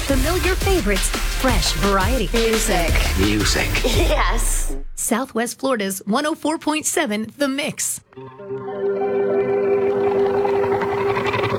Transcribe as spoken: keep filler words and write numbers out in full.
familiar favorites, fresh variety. Music. Music. Yes. Southwest Florida's one oh four point seven The Mix.